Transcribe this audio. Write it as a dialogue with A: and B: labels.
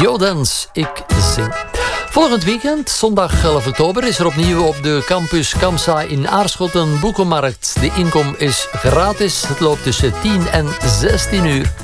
A: Jodens, ik zing. Volgend weekend, zondag 11 oktober, is er opnieuw op de campus Kamsa in Aarschot een boekenmarkt. De inkom is gratis. Het loopt tussen 10 en 16 uur.